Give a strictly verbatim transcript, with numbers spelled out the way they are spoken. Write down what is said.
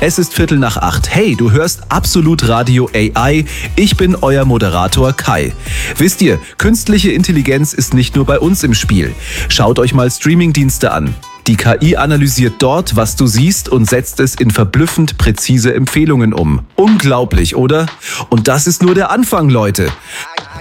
Es ist Viertel nach acht. Hey, du hörst Absolut Radio A I. Ich bin euer Moderator Kai. Wisst ihr, künstliche Intelligenz ist nicht nur bei uns im Spiel. Schaut euch mal Streamingdienste an. Die K I analysiert dort, was du siehst und setzt es in verblüffend präzise Empfehlungen um. Unglaublich, oder? Und das ist nur der Anfang, Leute.